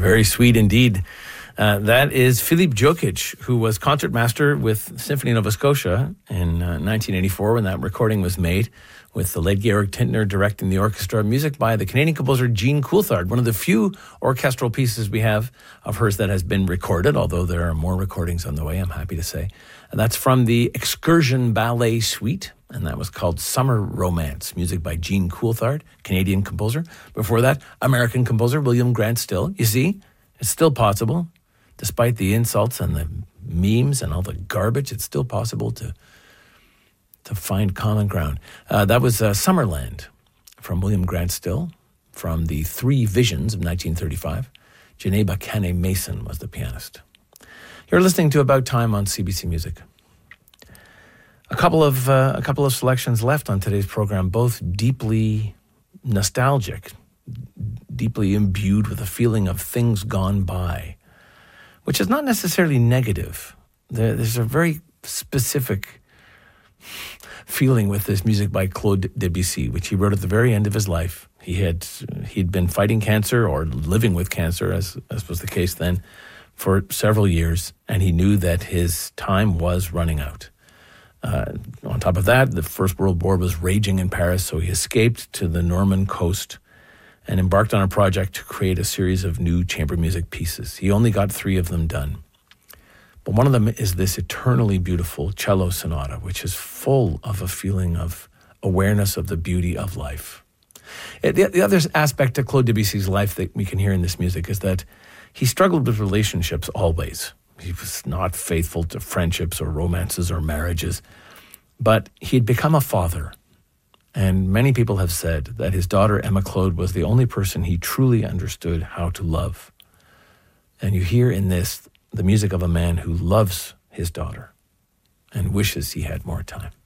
Very sweet indeed. That is Filip Jokic, who was concertmaster with Symphony Nova Scotia in 1984 when that recording was made, with the late Georg Tintner directing the orchestra. Music by the Canadian composer Jean Coulthard, one of the few orchestral pieces we have of hers that has been recorded, although there are more recordings on the way, I'm happy to say. And that's from the Excursion Ballet Suite, and that was called Summer Romance, music by Jean Coulthard, Canadian composer. Before that, American composer William Grant Still. You see, it's still possible. Despite the insults and the memes and all the garbage, it's still possible to find common ground. That was Summerland from William Grant Still, from the Three Visions of 1935. Janeba Kane Mason was the pianist. You're listening to About Time on CBC Music. A couple of selections left on today's program, both deeply nostalgic, deeply imbued with a feeling of things gone by, which is not necessarily negative. There's a very specific feeling with this music by Claude Debussy, which he wrote at the very end of his life. He'd been fighting cancer or living with cancer, as was the case then, for several years, and he knew that his time was running out. On top of that, the First World War was raging in Paris, so he escaped to the Norman coast and embarked on a project to create a series of new chamber music pieces. He only got 3 of them done. But one of them is this eternally beautiful cello sonata, which is full of a feeling of awareness of the beauty of life. The other aspect of Claude Debussy's life that we can hear in this music is that he struggled with relationships always. He was not faithful to friendships or romances or marriages, but he had become a father. And many people have said that his daughter, Emma Claude, was the only person he truly understood how to love. And you hear in this the music of a man who loves his daughter and wishes he had more time.